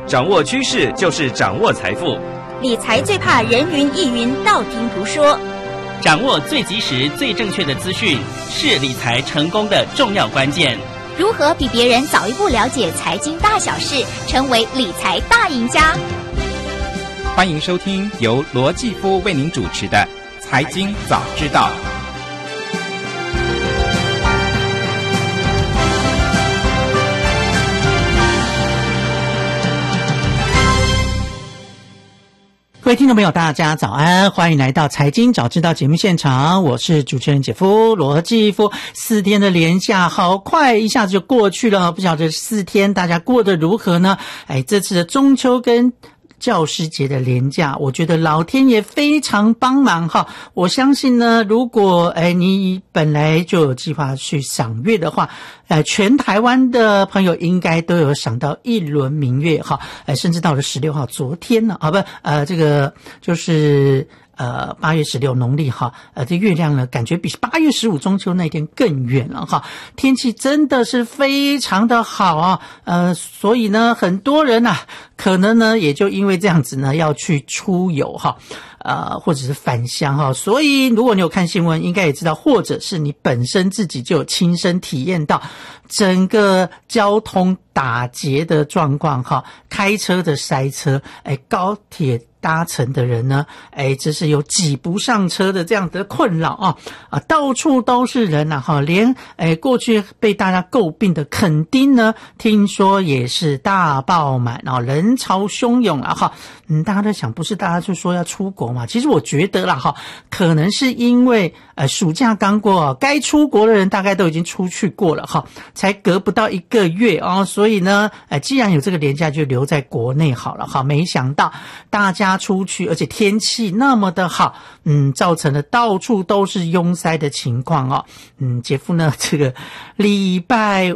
掌握趋势就是掌握财富。 理财最怕人云亦云，道听途说。 掌握最及时、最正确的资讯，是理财成功的重要关键。 如何比别人早一步了解财经大小事，成为理财大赢家？ 欢迎收听由罗继夫为您主持的《财经早知道》。 各位听众朋友大家早安，欢迎来到财经早知道节目现场，我是主持人姐夫罗继夫。4天的连假好快一下子就过去了，不晓得4天大家过得如何呢？这次的中秋跟教师节的连假，我觉得老天爷非常帮忙哈。我相信呢，如果你本来就有计划去赏月的话，全台湾的朋友应该都有赏到一轮明月哈，甚至到了16号，昨天呢这个就是8月16农历哈，这月亮呢感觉比8月15中秋那天更远了哈。天气真的是非常的好啊，所以呢很多人可能呢也就因为这样子呢要去出游哈，或者是返乡哈。所以如果你有看新闻，应该也知道，或者是你本身自己就有亲身体验到整个交通打结的状况哈，开车的塞车，高铁搭乘的人呢，这是有挤不上车的这样的困扰到处都是人连过去被大家诟病的垦丁呢，听说也是大爆满人潮汹涌大家在想，不是大家就说要出国嘛？其实我觉得啦可能是因为暑假刚过，该出国的人大概都已经出去过了才隔不到1个月所以呢既然有这个连假，就留在国内好了没想到大家出去，而且天气那么的好，造成了到处都是拥塞的情况姐夫呢这个礼拜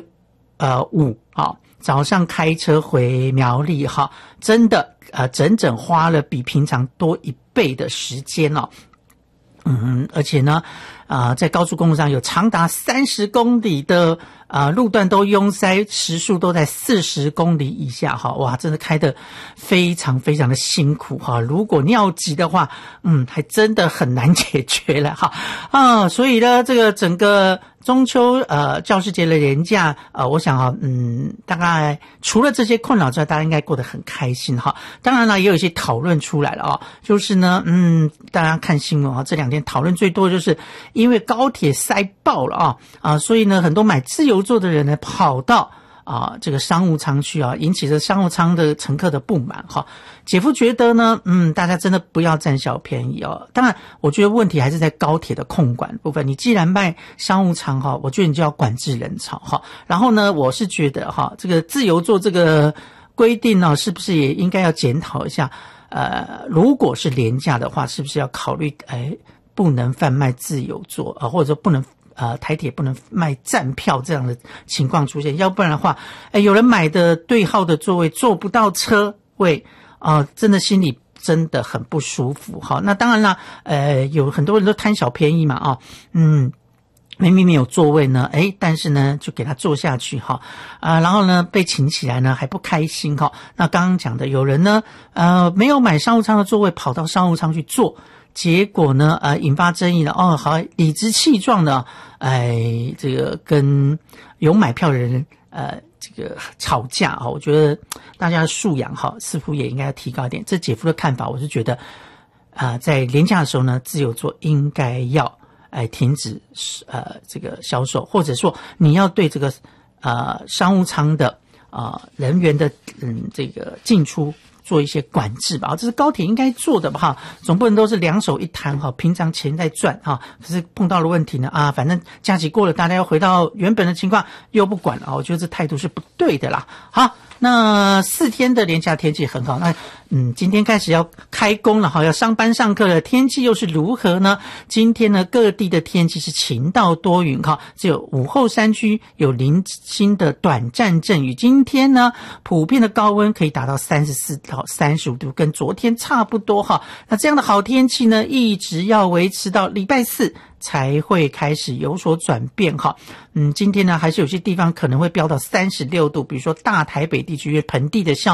5早上开车回苗栗真的整整花了比平常多1倍的时间而且呢在高速公路上有长达30公里的路段都拥塞，时速都在40公里以下哇，真的开得非常非常的辛苦如果尿急的话还真的很难解决了所以呢这个整个中秋教师节的连假我想大概除了这些困扰之外，大家应该过得很开心当然了，也有一些讨论出来了就是呢大家看新闻这2天讨论最多就是因为高铁塞爆了所以呢很多买自由座的人呢跑到这个商务舱去引起这商务舱的乘客的不满姐夫觉得呢大家真的不要占小便宜当然我觉得问题还是在高铁的控管部分，你既然卖商务舱我觉得你就要管制人潮然后呢我是觉得这个自由座这个规定是不是也应该要检讨一下如果是廉价的话，是不是要考虑不能贩卖自由座或者说不能台铁不能卖站票这样的情况出现，要不然的话有人买的对号的座位坐不到车位真的心里真的很不舒服那当然啦有很多人都贪小便宜嘛明明没有座位呢但是呢就给他坐下去然后呢被请起来呢还不开心那刚刚讲的有人呢没有买商务舱的座位跑到商务舱去坐，结果呢引发争议了好理直气壮的这个跟有买票的人这个吵架我觉得大家的素养似乎也应该要提高一点。这姐夫的看法，我是觉得在连假的时候呢，自由座应该要停止这个销售，或者说你要对这个商务舱的人员的这个进出做一些管制吧，这是高铁应该做的吧总不能都是两手一摊平常钱在赚可是碰到了问题呢反正假期过了，大家要回到原本的情况又不管我觉得这态度是不对的啦。好，那4天的连假天气很好，那今天开始要开工了要上班上课了，天气又是如何呢？今天呢各地的天气是晴到多云只有午后山区有零星的短暂阵雨。今天呢普遍的高温可以达到34到35度，跟昨天差不多那这样的好天气呢一直要维持到礼拜4才会开始有所转变今天呢还是有些地方可能会飙到36度，比如说大台北地区盆地的